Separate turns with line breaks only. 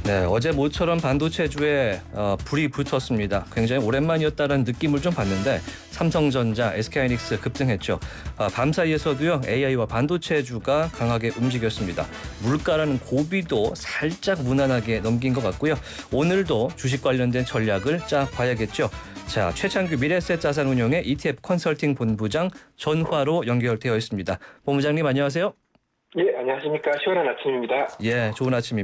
네, 어제 모처럼 반도체주에 불이 붙었습니다. 굉장히 오랜만이었다는 느낌을 좀 받는데 삼성전자, SK하이닉스 급등했죠. 밤 사이에서도요 AI와 반도체주가 강하게 움직였습니다. 물가라는 고비도 살짝 무난하게 넘긴 것 같고요. 오늘도 주식 관련된 전략을 짜봐야겠죠. 자, 최창규 미래에셋 자산운용의 ETF 컨설팅 본부장 전화로 연결되어 있습니다. 본부장님 안녕하세요.
예, 안녕하십니까. 시원한 아침입니다.
예, 좋은 아침입니다.